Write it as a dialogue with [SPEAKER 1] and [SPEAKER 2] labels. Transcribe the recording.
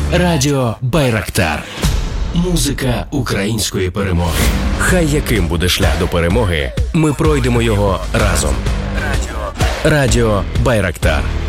[SPEAKER 1] Радіо Байрактар. Музика української перемоги. Хай яким буде шлях до перемоги, ми пройдемо його разом. Радіо Байрактар.